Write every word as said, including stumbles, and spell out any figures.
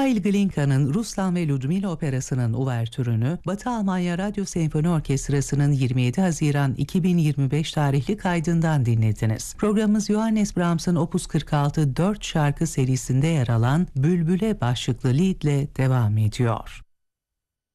Mikhail Glinka'nın Ruslan ve Ludmila Operası'nın uvertürünü Batı Almanya Radyo Senfoni Orkestrası'nın yirmi yedi Haziran iki bin yirmi beş tarihli kaydından dinlediniz. Programımız Johannes Brahms'ın Opus kırk altı dört şarkı serisinde yer alan Bülbüle başlıklı liedle devam ediyor.